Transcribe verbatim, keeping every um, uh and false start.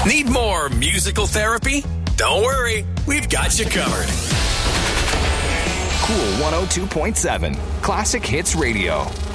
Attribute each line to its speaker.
Speaker 1: Need more musical therapy? Don't worry, we've got you covered.
Speaker 2: Cool one oh two point seven, Classic Hits Radio.